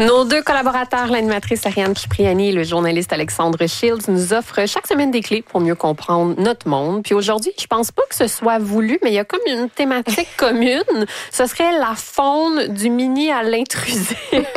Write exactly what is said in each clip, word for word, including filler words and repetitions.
Nos deux collaborateurs, l'animatrice Ariane Cipriani et le journaliste Alexandre Shields, nous offrent chaque semaine des clés pour mieux comprendre notre monde. Puis aujourd'hui, je pense pas que ce soit voulu, mais il y a comme une thématique commune. Ce serait la faune du mini à l'intrusif.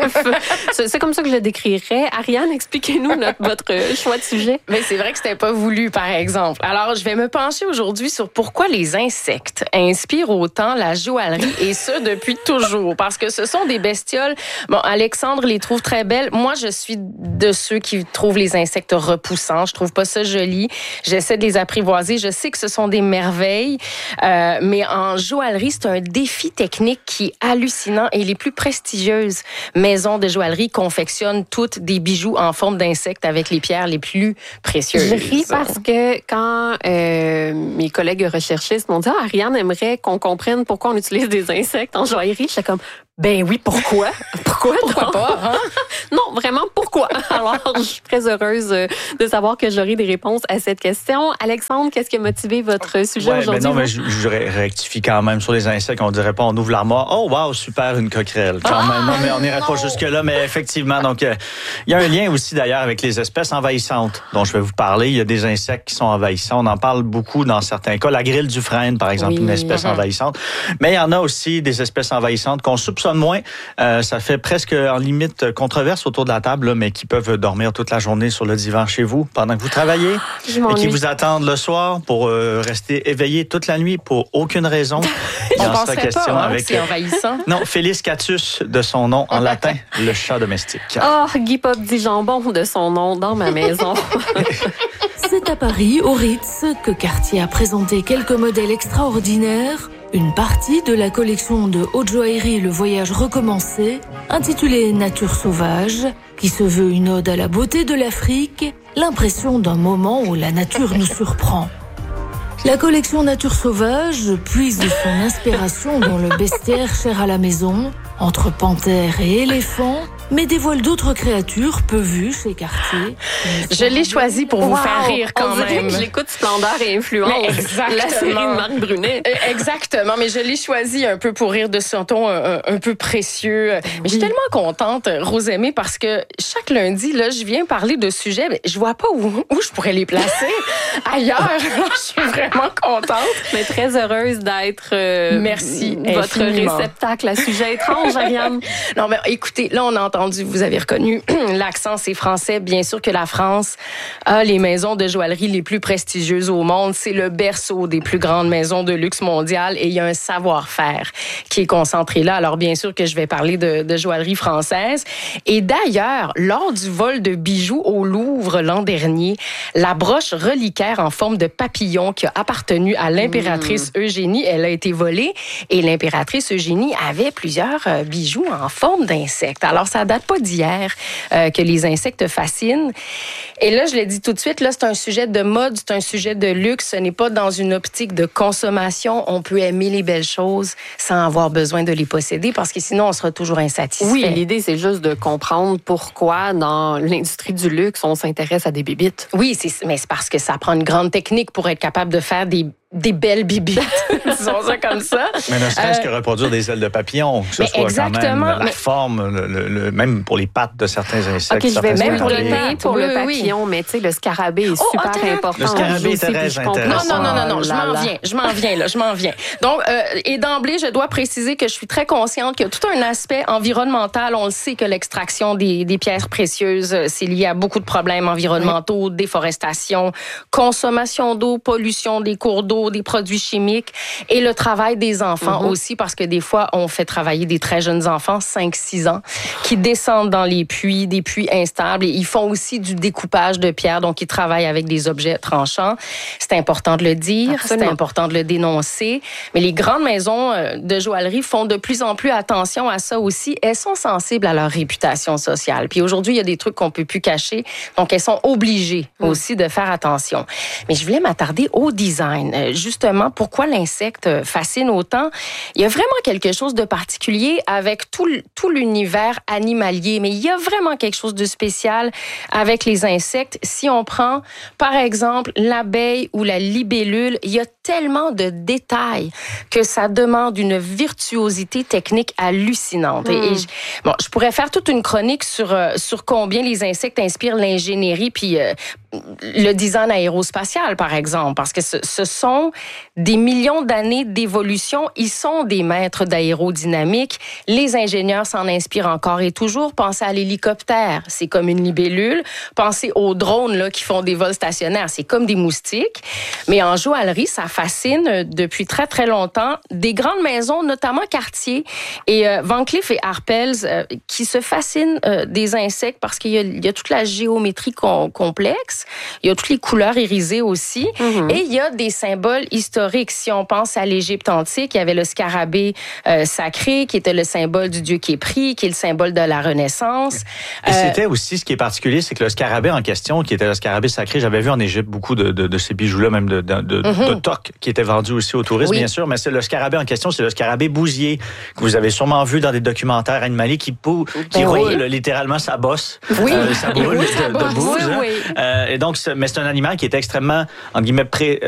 C'est comme ça que je le décrirais. Ariane, expliquez-nous notre, votre choix de sujet. Mais c'est vrai que c'était pas voulu, par exemple. Alors, je vais me pencher aujourd'hui sur pourquoi les insectes inspirent autant la joaillerie, et ce, depuis toujours. Parce que ce sont des bestioles. Bon, Alexandre les trouve très belles. Moi, je suis de ceux qui trouvent les insectes repoussants. Je trouve pas ça joli. J'essaie de les apprivoiser. Je sais que ce sont des merveilles, euh, mais en joaillerie, c'est un défi technique qui est hallucinant, et les plus prestigieuses maisons de joaillerie confectionnent toutes des bijoux en forme d'insectes avec les pierres les plus précieuses. Je ris parce que quand euh, mes collègues recherchistes m'ont dit « Ah, Ariane aimerait qu'on comprenne pourquoi on utilise des insectes en joaillerie », j'étais comme « Ben oui, pourquoi? Pourquoi, pourquoi pas? Hein? Non, vraiment, pourquoi? » Alors, je suis très heureuse de savoir que j'aurai des réponses à cette question. Alexandre, qu'est-ce qui a motivé votre sujet ouais, aujourd'hui? Ben non, mais je, je rectifie quand même sur les insectes. On dirait pas, on ouvre l'armoire. Oh, wow, super, une coquerelle. Quand ah, même. Non, mais on n'irait pas jusque-là, mais effectivement. Donc, il euh, y a un lien aussi, d'ailleurs, avec les espèces envahissantes dont je vais vous parler. Il y a des insectes qui sont envahissants. On en parle beaucoup dans certains cas. La grille du frêne, par exemple, oui. une espèce mm-hmm. envahissante. Mais il y en a aussi des espèces envahissantes qu'on soupçonne moins. Euh, ça fait presque en limite controverse autour de la table, là, mais qui peuvent dormir toute la journée sur le divan chez vous pendant que vous travaillez et qui vous attendent le soir pour euh, rester éveillés toute la nuit pour aucune raison. Il en sera question pas, hein, avec c'est envahissant. Non, Felis catus de son nom en latin, le chat domestique. Oh, Guy Pop dit jambon de son nom dans ma maison. C'est à Paris, au Ritz, que Cartier a présenté quelques modèles extraordinaires. Une partie de la collection de haute joaillerie Le Voyage recommencé, intitulée Nature sauvage, qui se veut une ode à la beauté de l'Afrique, l'impression d'un moment où la nature nous surprend. La collection Nature sauvage puise son inspiration dans le bestiaire cher à la maison, entre panthères et éléphants, mais dévoile d'autres créatures peu vues chez Cartier. Je l'ai choisi pour wow, vous faire rire quand on même. Dirait que j'écoute Splendeur et Influence, la série de Marc Brunet. Exactement, mais je l'ai choisi un peu pour rire de son ton un, un peu précieux. Mais oui. Je suis tellement contente, Rosemée, parce que chaque lundi, là, je viens parler de sujets, mais je vois pas où, où je pourrais les placer ailleurs. Je suis vraiment contente. Mais très heureuse d'être euh, Merci votre infiniment. Réceptacle à sujet étrange, Ariane. Non, mais écoutez, là, on a entendu, vous avez reconnu l'accent, c'est français. Bien sûr que la France a les maisons de joaillerie les plus prestigieuses au monde. C'est le berceau des plus grandes maisons de luxe mondiales, et il y a un savoir-faire qui est concentré là. Alors, bien sûr que je vais parler de, de joaillerie française. Et d'ailleurs, lors du vol de bijoux au Louvre l'an dernier, la broche reliquaire en forme de papillon qui a appartenu à l'impératrice mmh. Eugénie, elle a été volée, et l'impératrice Eugénie avait plusieurs euh, bijoux en forme d'insectes. Alors, ça date pas d'hier euh, que les insectes fascinent. Et là, je l'ai dit tout de suite, là, c'est un sujet de mode, c'est un sujet de luxe. Ce n'est pas dans une optique de consommation. On peut aimer les belles choses sans avoir besoin de les posséder, parce que sinon, on sera toujours insatisfait. Oui, l'idée, c'est juste de comprendre pourquoi, dans l'industrie du luxe, on s'intéresse à des bébites. Oui, c'est, mais c'est parce que ça prend une grande technique pour être capable de faire des des belles bibites, disons ça comme ça. Mais ne serait-ce euh, que reproduire des ailes de papillon, que ce soit exactement, quand même la mais... forme, le, le, le, même pour les pattes de certains insectes. OK, je vais même pour le nez, pour oui, le papillon, oui. mais tu sais, le scarabée est oh, super oh, important. Le scarabée est très intéressant. Non, non, non, non, non, je m'en viens, je m'en viens, là, je m'en viens. Donc, euh, et d'emblée, je dois préciser que je suis très consciente qu'il y a tout un aspect environnemental. On le sait que l'extraction des, des pierres précieuses, c'est lié à beaucoup de problèmes environnementaux, oui. déforestation, consommation d'eau, pollution des cours d'eau, des produits chimiques, et le travail des enfants mm-hmm. aussi, parce que des fois, on fait travailler des très jeunes enfants, cinq six ans, qui descendent dans les puits, des puits instables, et ils font aussi du découpage de pierres, donc ils travaillent avec des objets tranchants. C'est important de le dire, Absolument. C'est important de le dénoncer, mais les grandes maisons de joaillerie font de plus en plus attention à ça aussi. Elles sont sensibles à leur réputation sociale. Puis aujourd'hui, il y a des trucs qu'on peut plus cacher, donc elles sont obligées mm. aussi de faire attention. Mais je voulais m'attarder au design. euh, justement, pourquoi l'insecte fascine autant. Il y a vraiment quelque chose de particulier avec tout, tout l'univers animalier, mais il y a vraiment quelque chose de spécial avec les insectes. Si on prend, par exemple, l'abeille ou la libellule, il y a tellement de détails que ça demande une virtuosité technique hallucinante. Mmh. Et, et je, bon, je pourrais faire toute une chronique sur, euh, sur combien les insectes inspirent l'ingénierie puis euh, le design aérospatial, par exemple, parce que ce, ce sont des millions d'années d'évolution. Ils sont des maîtres d'aérodynamique. Les ingénieurs s'en inspirent encore et toujours. Pensez à l'hélicoptère, c'est comme une libellule. Pensez aux drones là, qui font des vols stationnaires, c'est comme des moustiques. Mais en joaillerie, ça fascine depuis très, très longtemps des grandes maisons, notamment Cartier et euh, Van Cleef et Arpels, euh, qui se fascinent euh, des insectes parce qu'il y a, il y a toute la géométrie com- complexe. Il y a toutes les couleurs irisées aussi. Mm-hmm. Et il y a des symboles historiques. Si on pense à l'Égypte antique, il y avait le scarabée euh, sacré, qui était le symbole du dieu Képri, qui est le symbole de la Renaissance. Et euh, c'était aussi, ce qui est particulier, c'est que le scarabée en question, qui était le scarabée sacré, j'avais vu en Égypte beaucoup de, de, de ces bijoux-là, même de, de, de, mm-hmm. de toques, qui étaient vendus aussi aux touristes, oui. bien sûr. Mais c'est le scarabée en question, c'est le scarabée bousier, que vous avez sûrement vu dans des documentaires animaliers, qui, pou, qui ben roule oui. littéralement sa bosse. Oui, euh, sa boule de, sa bosse. de bouse. Oui, oui. Euh, et donc, mais c'est un animal qui est extrêmement, entre guillemets, pré,